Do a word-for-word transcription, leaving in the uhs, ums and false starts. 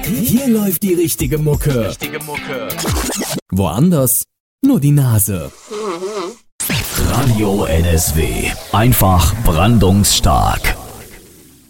Hier läuft die richtige Mucke. Richtige Mucke. Woanders nur die Nase. Radio N S W. Einfach brandungsstark.